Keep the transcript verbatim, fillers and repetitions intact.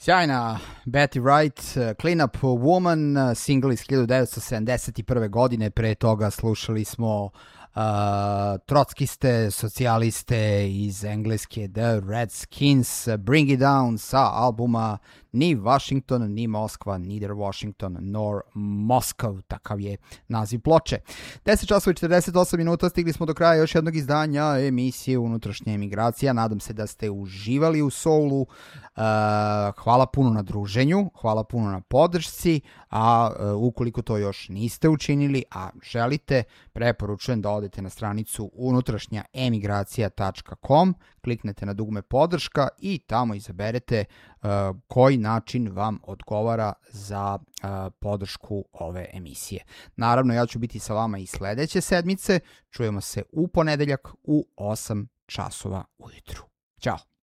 Sjajna Betty Wright, Clean Up Woman, single iz hiljadu devetsto sedamdeset prve. godine, pre toga slušali smo uh, trockiste, socijaliste iz engleske The Redskins, Bring It Down sa albuma Ni Washington, ni Moskva, neither Washington nor Moscow, takav je naziv ploče. deset časova i četrdeset osam minuta, stigli smo do kraja još jednog izdanja emisije Unutrašnja emigracija. Nadam se da ste uživali u soulu. Uh, hvala puno na druženju, hvala puno na podršci, a uh, ukoliko to još niste učinili, a želite, preporučujem da odete na stranicu unutrašnja emigracija tačka com, kliknete na dugme podrška i tamo izaberete uh, koji način vam odgovara za uh, podršku ove emisije. Naravno, ja ću biti sa vama i sledeće sedmice. Čujemo se u ponedeljak u osam časova ujutru. Ćao!